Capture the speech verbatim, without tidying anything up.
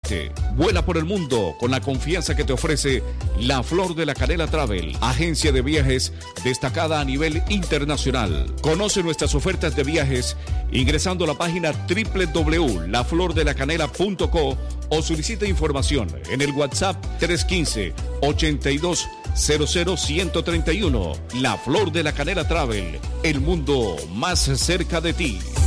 Vete, vuela por el mundo con la confianza que te ofrece La Flor de la Canela Travel, agencia de viajes destacada a nivel internacional. Conoce nuestras ofertas de viajes ingresando a la página doble u doble u doble u punto la flor de la canela punto co o solicita información en el WhatsApp tres uno cinco, ocho dos cero cero uno tres uno. La Flor de la Canela Travel, el mundo más cerca de ti.